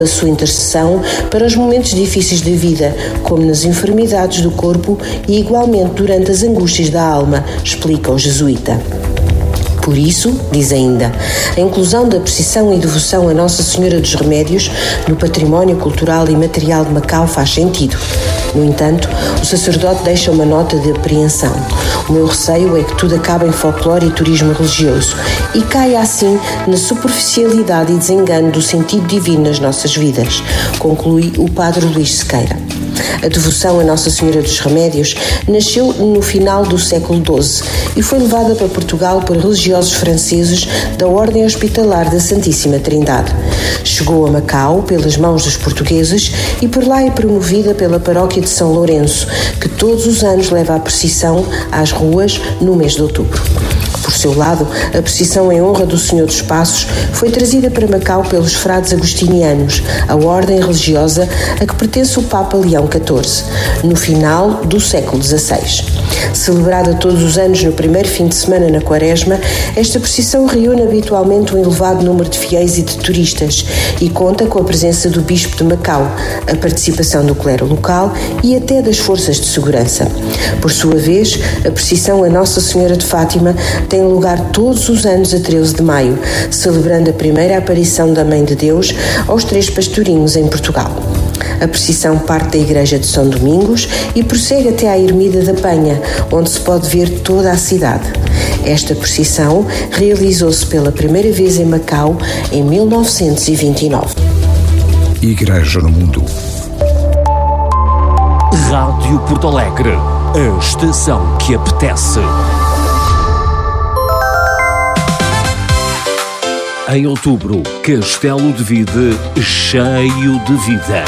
a sua intercessão para os momentos difíceis da vida, como nas enfermidades do corpo e igualmente durante as angústias da alma, explica o jesuíta. Por isso, diz ainda, a inclusão da precisão e devoção a Nossa Senhora dos Remédios no património cultural e material de Macau faz sentido. No entanto, o sacerdote deixa uma nota de apreensão. O meu receio é que tudo acabe em folclore e turismo religioso e caia assim na superficialidade e desengano do sentido divino nas nossas vidas, conclui o padre Luís Sequeira. A devoção a Nossa Senhora dos Remédios nasceu no final do século XII e foi levada para Portugal por religiosos franceses da Ordem Hospitalar da Santíssima Trindade. Chegou a Macau pelas mãos dos portugueses e por lá é promovida pela paróquia de São Lourenço, que todos os anos leva a procissão às ruas no mês de outubro. Por seu lado, a procissão em honra do Senhor dos Passos foi trazida para Macau pelos frades agostinianos, a ordem religiosa a que pertence o Papa Leão XIV, no final do século XVI. Celebrada todos os anos no primeiro fim de semana na Quaresma, esta procissão reúne habitualmente um elevado número de fiéis e de turistas e conta com a presença do Bispo de Macau, a participação do clero local e até das forças de segurança. Por sua vez, a procissão a Nossa Senhora de Fátima tem lugar todos os anos a 13 de maio, celebrando a primeira aparição da Mãe de Deus aos 3 pastorinhos em Portugal. A procissão parte da igreja de São Domingos e prossegue até à Ermida da Penha, onde se pode ver toda a cidade. Esta procissão realizou-se pela primeira vez em Macau em 1929. Igreja no Mundo. Rádio Porto Alegre, a estação que apetece. Em outubro, Castelo de Vide cheio de vida.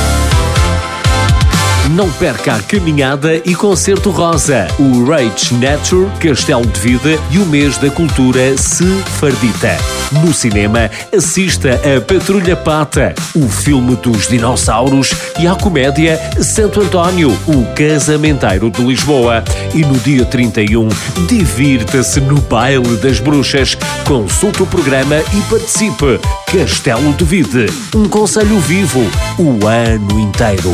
Não perca a caminhada e concerto rosa, o Rage Nature, Castelo de Vide e o mês da cultura sefardita. No cinema, assista a Patrulha Pata, o filme dos dinossauros e à comédia Santo António, o casamenteiro de Lisboa. E no dia 31, divirta-se no Baile das Bruxas. Consulte o programa e participe. Castelo de Vide, um conselho vivo o ano inteiro.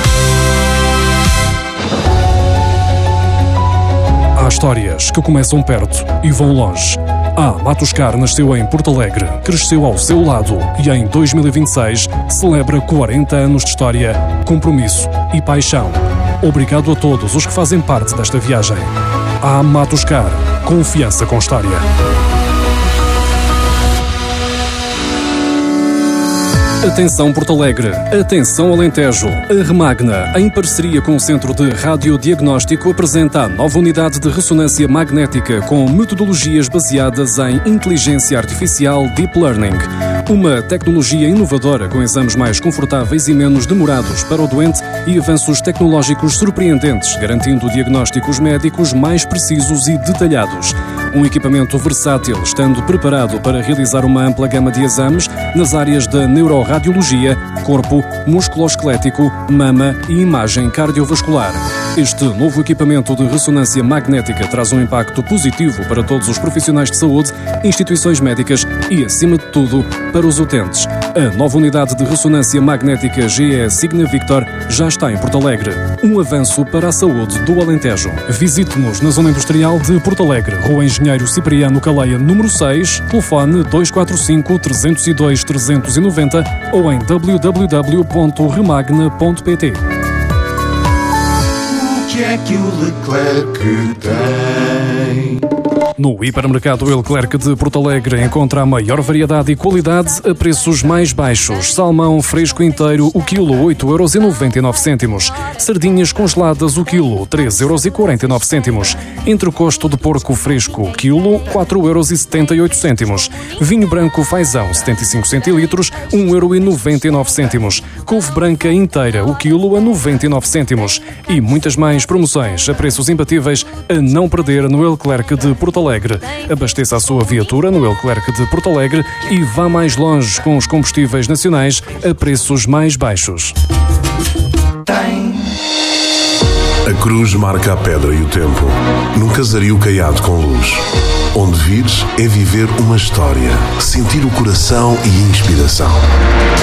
Há histórias que começam perto e vão longe. Matuscar nasceu em Porto Alegre, cresceu ao seu lado e em 2026 celebra 40 anos de história, compromisso e paixão. Obrigado a todos os que fazem parte desta viagem. Matuscar, confiança com história. Atenção Porto Alegre, atenção Alentejo. A Remagna, em parceria com o Centro de Radiodiagnóstico, apresenta a nova unidade de ressonância magnética com metodologias baseadas em inteligência artificial Deep Learning. Uma tecnologia inovadora com exames mais confortáveis e menos demorados para o doente e avanços tecnológicos surpreendentes, garantindo diagnósticos médicos mais precisos e detalhados. Um equipamento versátil, estando preparado para realizar uma ampla gama de exames nas áreas da neuroradiologia, corpo, musculoesquelético, mama e imagem cardiovascular. Este novo equipamento de ressonância magnética traz um impacto positivo para todos os profissionais de saúde, instituições médicas e, acima de tudo, para os utentes. A nova unidade de ressonância magnética GE Signa Victor já está em Porto Alegre. Um avanço para a saúde do Alentejo. Visite-nos na Zona Industrial de Porto Alegre, Rua Engenheiro Cipriano Caleia, número 6, telefone 245 302 390 ou em www.remagna.pt. O que é que o Leclerc tem? No hipermercado Leclerc de Porto Alegre encontra a maior variedade e qualidade a preços mais baixos. Salmão fresco inteiro, o quilo 8,99€. Sardinhas congeladas, o quilo 3,49€. Entrecosto de porco fresco, quilo 4,78€. Vinho branco Fazão, 75 centilitros, 1,99€. Couve branca inteira, o quilo a 99 cêntimos. E muitas mais promoções a preços imbatíveis a não perder no Leclerc de Porto Alegre. Abasteça a sua viatura no Leclerc de Porto Alegre e vá mais longe com os combustíveis nacionais a preços mais baixos. A cruz marca a pedra e o tempo, num casario caiado com luz. Onde vires é viver uma história, sentir o coração e a inspiração.